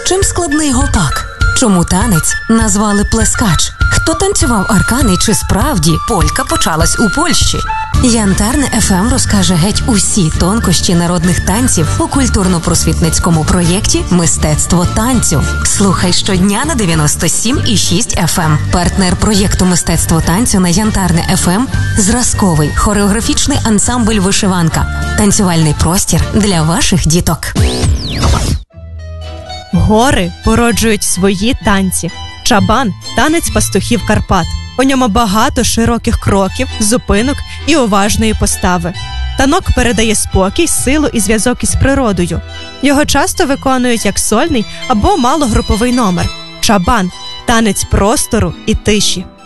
Чим складний гопак? Чому танець назвали плескач? Хто танцював аркани, чи справді полька почалась у Польщі? Янтарне ФМ розкаже геть усі тонкощі народних танців у культурно-просвітницькому проєкті «Мистецтво танцю». Слухай щодня на 97,6 FM. Партнер проєкту «Мистецтво танцю» на Янтарне ФМ – зразковий хореографічний ансамбль «Вишиванка». Танцювальний простір для ваших діток. Гори породжують свої танці. Чабан – танець пастухів Карпат. У ньому багато широких кроків, зупинок і уважної постави. Танок передає спокій, силу і зв'язок із природою. Його часто виконують як сольний або малогруповий номер. Чабан – танець простору і тиші.